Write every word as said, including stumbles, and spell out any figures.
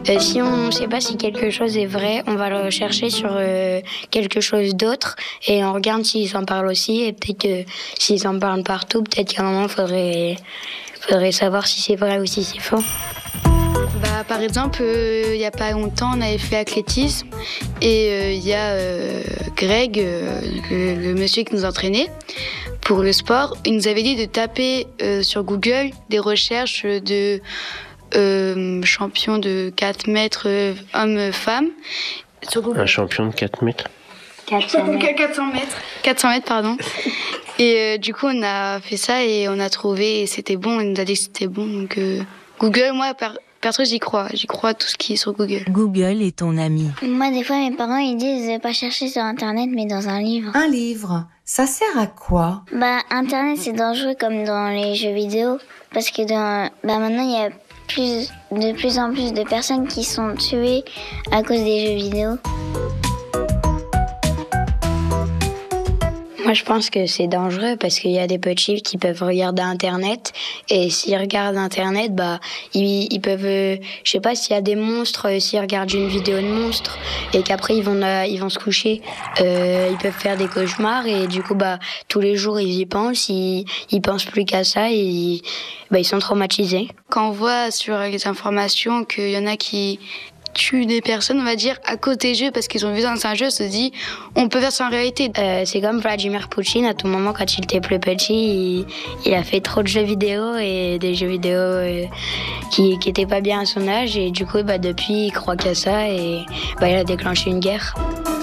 Euh, si on ne sait pas si quelque chose est vrai, on va le rechercher sur euh, quelque chose d'autre et on regarde s'ils en parlent aussi. Et peut-être que s'ils en parlent partout, peut-être qu'à un moment, il faudrait, faudrait savoir si c'est vrai ou si c'est faux. Bah, par exemple, il euh, n'y a pas longtemps, on avait fait athlétisme et il euh, y a euh, Greg, euh, le, le monsieur qui nous entraînait pour le sport. Il nous avait dit de taper euh, sur Google des recherches de euh, champions de quatre mètres euh, hommes-femmes. Un champion de quatre mètres quatre cents mètres. quatre cents mètres. quatre cents mètres, pardon. Et euh, du coup, on a fait ça et on a trouvé et c'était bon. Il nous a dit que c'était bon. Donc, euh, Google, moi, par, perso, j'y crois. J'y crois à tout ce qui est sur Google. Google est ton ami. Moi, des fois, mes parents, ils disent de pas chercher sur Internet, mais dans un livre. Un livre, ça sert à quoi? Bah, Internet, c'est dangereux comme dans les jeux vidéo. Parce que dans, bah, maintenant, il y a plus, de plus en plus de personnes qui sont tuées à cause des jeux vidéo. Moi, je pense que c'est dangereux parce qu'il y a des petits qui peuvent regarder Internet et s'ils regardent Internet, bah, ils, ils peuvent, euh, je sais pas, s'il y a des monstres, euh, s'ils regardent une vidéo de monstres et qu'après ils vont, euh, ils vont se coucher, euh, ils peuvent faire des cauchemars et du coup, bah, tous les jours ils y pensent, ils, ils pensent plus qu'à ça et ils, bah, ils sont traumatisés. Quand on voit sur les informations qu'il y en a qui tuent des personnes, on va dire, à cause des jeux, parce qu'ils ont vu dans un jeu, on se dit, on peut faire ça en réalité. Euh, c'est comme Vladimir Poutine, à tout moment, quand il était plus petit, il, il a fait trop de jeux vidéo et des jeux vidéo euh, qui, qui étaient pas bien à son âge, et du coup, bah, depuis, il croit qu'à ça, et bah, il a déclenché une guerre.